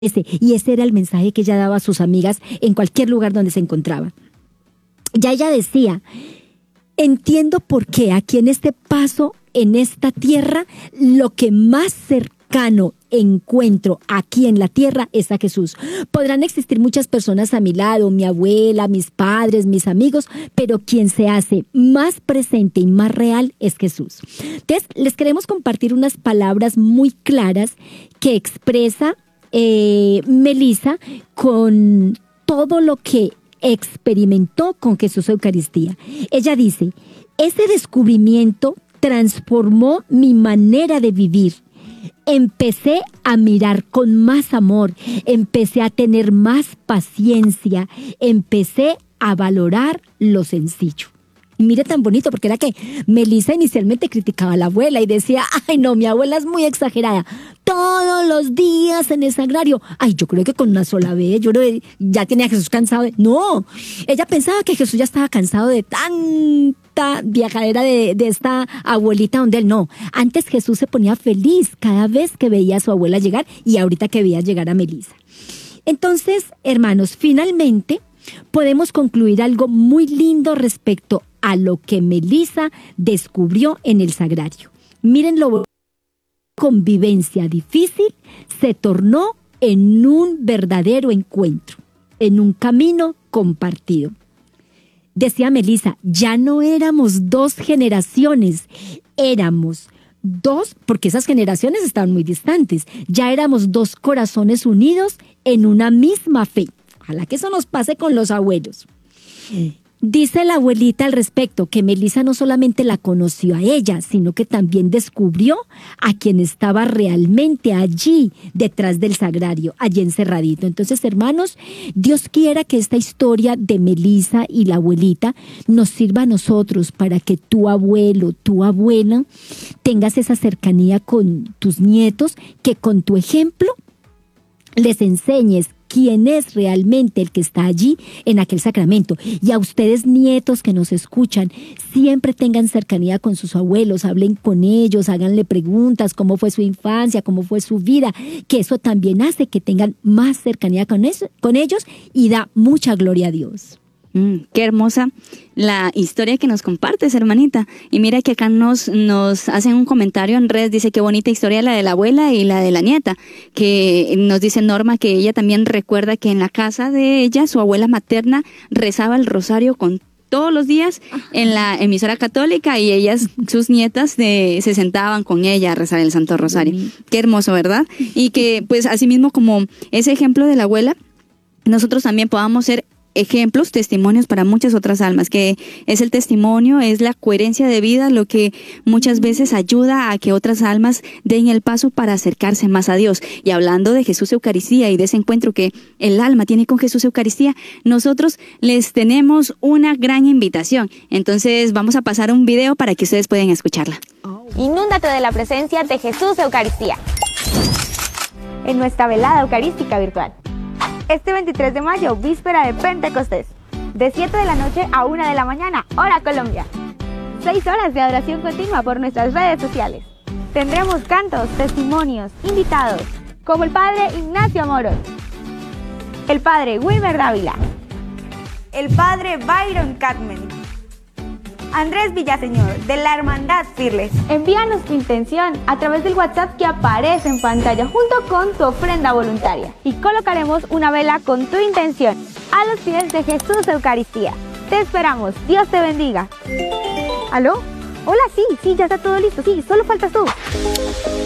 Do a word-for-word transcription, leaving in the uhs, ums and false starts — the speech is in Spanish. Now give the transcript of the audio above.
Ese, y ese era el mensaje que ella daba a sus amigas en cualquier lugar donde se encontraba. Ya ella decía, entiendo por qué aquí en este paso, en esta tierra, lo que más cercano encuentro aquí en la tierra es a Jesús. Podrán existir muchas personas a mi lado, mi abuela, mis padres, mis amigos, pero quien se hace más presente y más real es Jesús. Entonces, les queremos compartir unas palabras muy claras que expresa Eh, Melissa con todo lo que experimentó con Jesús Eucaristía. Ella dice, ese descubrimiento transformó mi manera de vivir. Empecé a mirar con más amor, empecé a tener más paciencia, empecé a valorar lo sencillo. Y mire tan bonito, porque era que Melissa inicialmente criticaba a la abuela y decía, ay no, mi abuela es muy exagerada. Todos los días en el sagrario. Ay, yo creo que con una sola vez, yo creo que ya tenía a Jesús cansado de... No, ella pensaba que Jesús ya estaba cansado de tanta viajadera de, de esta abuelita donde él no. Antes Jesús se ponía feliz cada vez que veía a su abuela llegar y ahorita que veía llegar a Melissa. Entonces, hermanos, finalmente podemos concluir algo muy lindo respecto a lo que Melissa descubrió en el sagrario. Miren lo convivencia difícil se tornó en un verdadero encuentro, en un camino compartido. Decía Melissa, ya no éramos dos generaciones, éramos dos, porque esas generaciones estaban muy distantes, ya éramos dos corazones unidos en una misma fe. Ojalá que eso nos pase con los abuelos. Dice la abuelita al respecto que Melissa no solamente la conoció a ella, sino que también descubrió a quien estaba realmente allí, detrás del sagrario, allí encerradito. Entonces, hermanos, Dios quiera que esta historia de Melissa y la abuelita nos sirva a nosotros para que tu abuelo, tu abuela, tengas esa cercanía con tus nietos, que con tu ejemplo les enseñes quién es realmente el que está allí en aquel sacramento. Y a ustedes, nietos que nos escuchan, siempre tengan cercanía con sus abuelos, hablen con ellos, háganle preguntas, cómo fue su infancia, cómo fue su vida, que eso también hace que tengan más cercanía con, eso, con ellos y da mucha gloria a Dios. Mm, qué hermosa la historia que nos compartes, hermanita. Y mira que acá nos, nos hacen un comentario en redes, dice qué bonita historia la de la abuela y la de la nieta, que nos dice Norma que ella también recuerda que en la casa de ella, su abuela materna rezaba el rosario con todos los días en la emisora católica y ellas, sus nietas, de, se sentaban con ella a rezar el Santo Rosario. Qué hermoso, ¿verdad? Y que pues así mismo como ese ejemplo de la abuela, nosotros también podamos ser ejemplos, testimonios para muchas otras almas, que es el testimonio, es la coherencia de vida lo que muchas veces ayuda a que otras almas den el paso para acercarse más a Dios. Y hablando de Jesús Eucaristía y de ese encuentro que el alma tiene con Jesús Eucaristía, nosotros les tenemos una gran invitación. Entonces vamos a pasar un video para que ustedes puedan escucharla. Inúndate de la presencia de Jesús Eucaristía en nuestra velada eucarística virtual. Este veintitrés de mayo, víspera de Pentecostés, de siete de la noche a una de la mañana, hora Colombia. Seis horas de adoración continua por nuestras redes sociales. Tendremos cantos, testimonios, invitados, como el padre Ignacio Moros, el padre Wilmer Dávila, el padre Byron Carmen, Andrés Villaseñor, de la Hermandad Fearless. Envíanos tu intención a través del WhatsApp que aparece en pantalla junto con tu ofrenda voluntaria y colocaremos una vela con tu intención a los pies de Jesús Eucaristía. Te esperamos. Dios te bendiga. ¿Aló? Hola, sí, sí, ya está todo listo. Sí, solo faltas tú.